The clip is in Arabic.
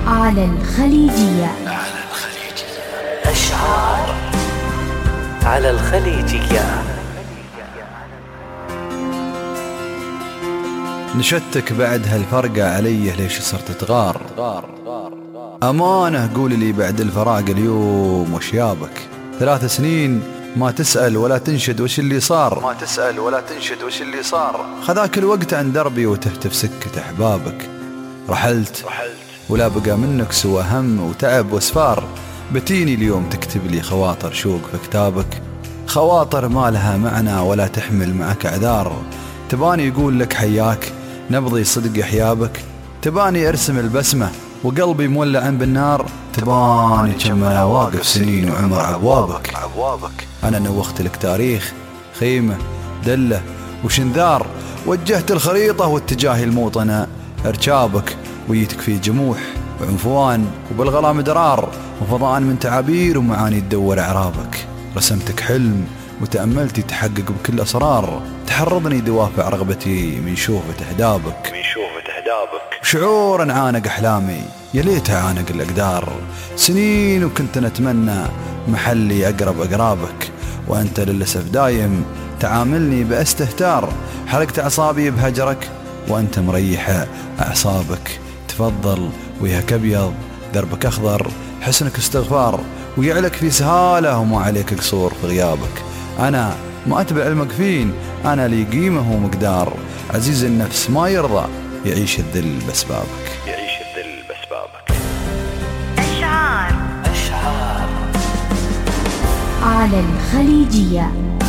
على الخليجية. أشعار على الخليجية. نشتك بعد هالفرقة عليه ليش صرت تغار؟ أمانة قول لي بعد الفراق اليوم وش يابك؟ 3 سنين ما تسأل ولا تنشد وش اللي صار، خذاك الوقت عن دربي وتهتف سكة أحبابك. رحلت ولا بقى منك سوى هم وتعب وسفار. بتيني اليوم تكتب لي خواطر شوق في كتابك، خواطر ما لها معنى ولا تحمل معك أعذار. تباني يقول لك حياك نبضي صدق حيابك، تباني ارسم البسمة وقلبي مولع بالنار، تباني كم انا واقف سنين وعمر عبوابك. انا نوخت لك تاريخ خيمة دلة وشنذار، وجهت الخريطة واتجاهي الموطنة ارشابك، ويتك في جموح وعنفوان وبالغلا مدرار، وفضاء من تعابير ومعاني تدور اعرابك. رسمتك حلم وتأملتي تحقق بكل أسرار، تحرضني دوافع رغبتي من شوفة أهدابك. وشعور انعانق أحلامي يا ليتها عانق الأقدار. سنين وكنت نتمنى محلي أقرب أقرابك، وأنت للأسف دايم تعاملني باستهتار. حرقت أعصابي بهجرك وأنت مريحة أعصابك. تفضل وياك أبيض دربك أخضر، حسنك استغفار ويعلك في سهالة وما عليك قصور في غيابك. أنا ما أتبع المكفين، أنا لي قيمة ومقدار. عزيز النفس ما يرضى يعيش الذل بأسبابك. أشعار على الخليجية.